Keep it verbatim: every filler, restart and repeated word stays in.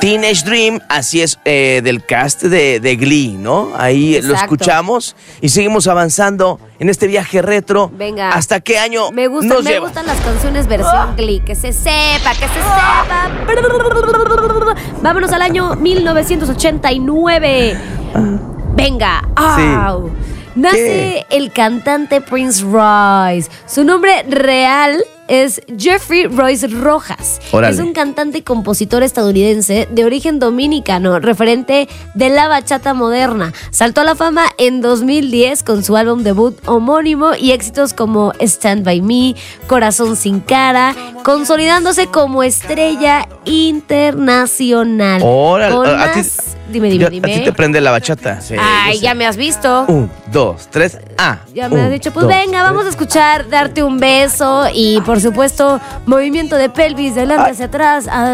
Teenage Dream, así es, eh, del cast de, de Glee, ¿no? Ahí Exacto. lo escuchamos y seguimos avanzando en este viaje retro. Venga. ¿Hasta qué año Me gustan, nos me lleva? gustan las canciones versión Glee. Que se sepa, que se sepa. Vámonos al año mil novecientos ochenta y nueve. Venga. ¡Au! Nace el cantante Prince Royce. Su nombre real es Jeffrey Royce Rojas. Órale. Es un cantante y compositor estadounidense de origen dominicano, referente de la bachata moderna. Saltó a la fama en dos mil diez con su álbum debut homónimo y éxitos como Stand By Me, Corazón Sin Cara, consolidándose como estrella internacional. Órale. Con A ti- más- Dime, dime, Yo- dime. A ti te prende la bachata. Sí, Ay, yo sé. ya me has visto. Un, dos, tres, ah. Ya me Un, has dicho, pues dos, venga, vamos a escuchar Darte un beso y por supuesto movimiento de pelvis de adelante hacia atrás.